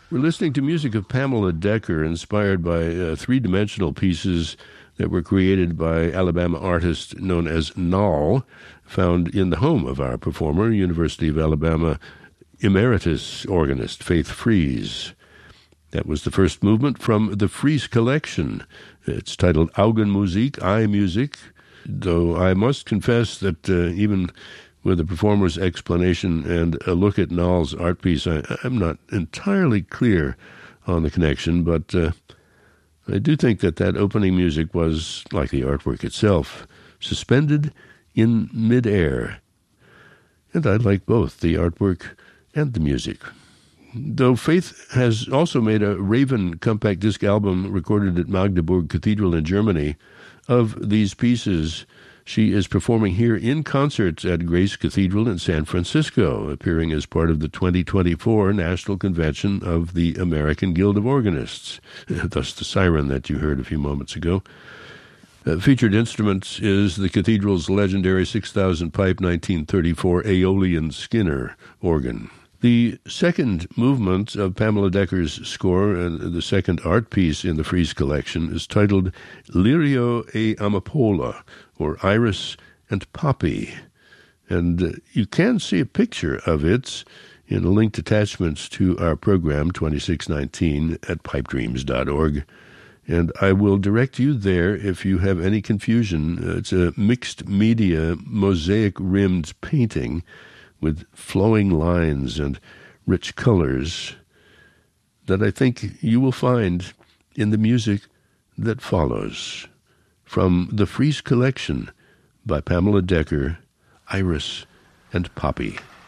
We're listening to music of Pamela Decker, inspired by three-dimensional pieces that were created by Alabama artist known as Nall, found in the home of our performer, University of Alabama emeritus organist Faith Fries. That was the first movement from the Fries collection. It's titled Augenmusik, Eye Music, though I must confess that even with the performer's explanation and a look at Nall's art piece, I'm not entirely clear on the connection, but I do think that opening music was, like the artwork itself, suspended in midair. And I like both the artwork and the music. Though Faith has also made a Raven compact disc album recorded at Magdeburg Cathedral in Germany. Of these pieces, she is performing here in concert at Grace Cathedral in San Francisco, appearing as part of the 2024 National Convention of the American Guild of Organists, thus the siren that you heard a few moments ago. Featured instrument is the cathedral's legendary 6,000-pipe 1934 Aeolian Skinner organ. The second movement of Pamela Decker's score, and the second art piece in the Fries collection, is titled Lirio e Amapola, or Iris and Poppy. And you can see a picture of it in the linked attachments to our program 2619 at pipedreams.org. And I will direct you there if you have any confusion. It's a mixed media, mosaic-rimmed painting with flowing lines and rich colors that I think you will find in the music that follows. From the Fries collection by Pamela Decker, Iris and Poppy.